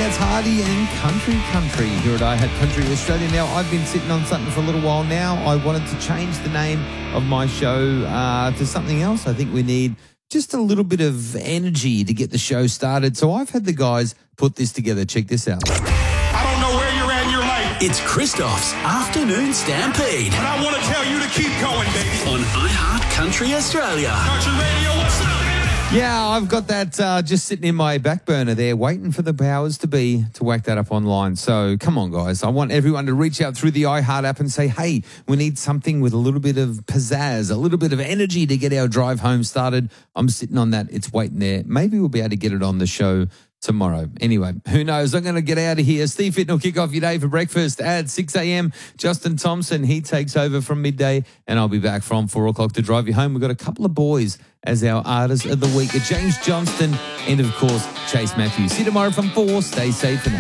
Yeah, it's Hardy and Country here at I Had Country Australia. Now, I've been sitting on something for a little while now. I wanted to change the name of my show to something else. I think we need just a little bit of energy to get the show started. So I've had the guys put this together. Check this out. I don't know where you're at in your life, It's Christoph's Afternoon Stampede but I want to tell you to keep going, baby. on iHeart Country Australia. Country radio, what's up, baby? Yeah, I've got that just sitting in my back burner there, waiting for the powers to be to whack that up online. So come on, guys. I want everyone to reach out through the iHeart app and say, hey, we need something with a little bit of pizzazz, a little bit of energy to get our drive home started. I'm sitting on that. It's waiting there. Maybe we'll be able to get it on the show tomorrow. Anyway, who knows? I'm going to get out of here. Steve Fitton will kick off your day for breakfast at 6 a.m. Justin Thompson, he takes over from midday, and I'll be back from 4 o'clock to drive you home. We've got a couple of boys as our artists of the week, James Johnston and, of course, Chase Matthews. See you tomorrow from 4. Stay safe for now.